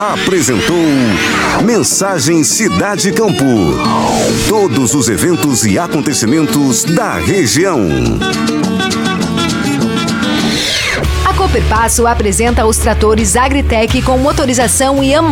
Apresentou Mensagem Cidade Campo. Todos os eventos e acontecimentos da região. A Cooperpasso apresenta os tratores Agritec com motorização e